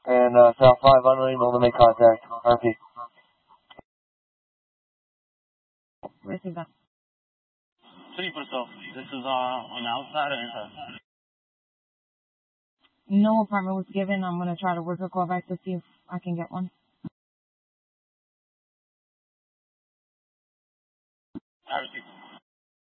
and South 5 unable to make contact. RP. Receive that. 3 for South. This is on the outside or inside? No apartment was given. I'm going to try to work a call back to see if I can get one. I received.